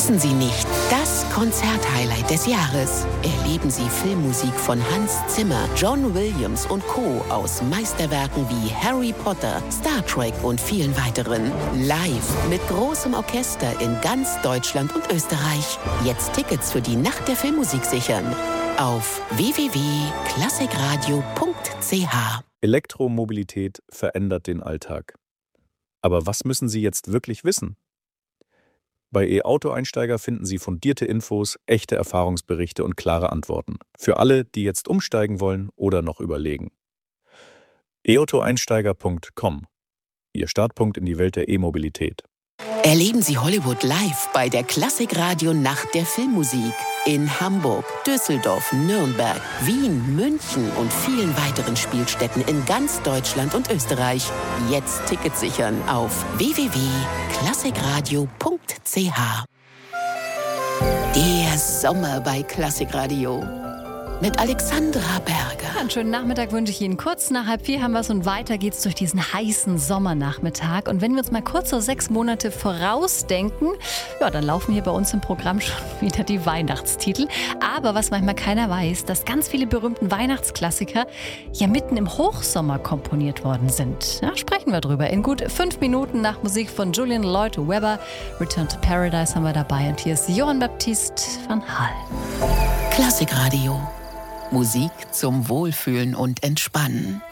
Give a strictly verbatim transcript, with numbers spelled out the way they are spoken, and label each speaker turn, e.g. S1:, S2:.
S1: Verpassen Sie nicht das Konzerthighlight des Jahres. Erleben Sie Filmmusik von Hans Zimmer, John Williams und Co. aus Meisterwerken wie Harry Potter, Star Trek und vielen weiteren. Live mit großem Orchester in ganz Deutschland und Österreich. Jetzt Tickets für die Nacht der Filmmusik sichern. Auf w w w punkt klassikradio punkt c h.
S2: Elektromobilität verändert den Alltag. Aber was müssen Sie jetzt wirklich wissen? Bei E-Auto-Einsteiger finden Sie fundierte Infos, echte Erfahrungsberichte und klare Antworten. Für alle, die jetzt umsteigen wollen oder noch überlegen. e auto einsteiger punkt com. Ihr Startpunkt in die Welt der E-Mobilität.
S1: Erleben Sie Hollywood live bei der Klassikradio Nacht der Filmmusik. In Hamburg, Düsseldorf, Nürnberg, Wien, München und vielen weiteren Spielstätten in ganz Deutschland und Österreich. Jetzt Tickets sichern auf w w w punkt klassikradio punkt c h. Der Sommer bei Klassikradio mit Alexandra Berger.
S3: Einen schönen Nachmittag wünsche ich Ihnen. Kurz nach halb vier haben wir es und weiter geht's durch diesen heißen Sommernachmittag. Und wenn wir uns mal kurz so sechs Monate vorausdenken, ja, dann laufen hier bei uns im Programm schon wieder die Weihnachtstitel. Aber was manchmal keiner weiß, dass ganz viele berühmten Weihnachtsklassiker ja mitten im Hochsommer komponiert worden sind. Ja, sprechen wir drüber. In gut fünf Minuten nach Musik von Julian Lloyd Webber. Return to Paradise haben wir dabei. Und hier ist Johann Baptist van Hal.
S1: Klassikradio. Musik zum Wohlfühlen und Entspannen.